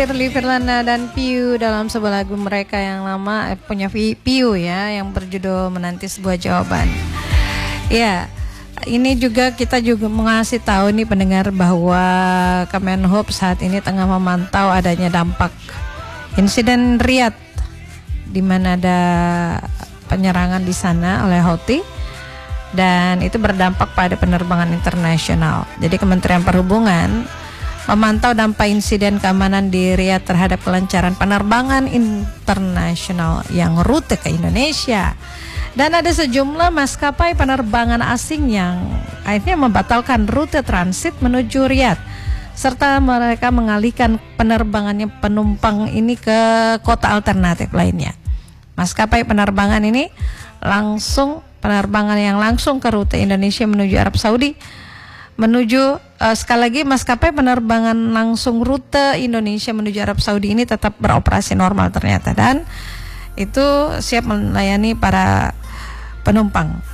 Firly Firlana dan Piu dalam sebuah lagu mereka yang lama punya Piu ya, yang berjudul Menanti Sebuah Jawaban. Ya, ini juga kita juga mengasih tahu nih pendengar bahwa Kemenhub saat ini tengah memantau adanya dampak insiden Riyadh di mana ada penyerangan di sana oleh Houthi dan itu berdampak pada penerbangan internasional. Jadi Kementerian Perhubungan memantau dampak insiden keamanan di Riyadh terhadap kelancaran penerbangan internasional yang rute ke Indonesia. Dan ada sejumlah maskapai penerbangan asing yang akhirnya membatalkan rute transit menuju Riyadh, serta mereka mengalihkan penerbangannya penumpang ini ke kota alternatif lainnya. Maskapai penerbangan ini penerbangan yang langsung ke rute Indonesia menuju Arab Saudi sekali lagi maskapai penerbangan langsung rute Indonesia menuju Arab Saudi ini tetap beroperasi normal ternyata, dan itu siap melayani para penumpang.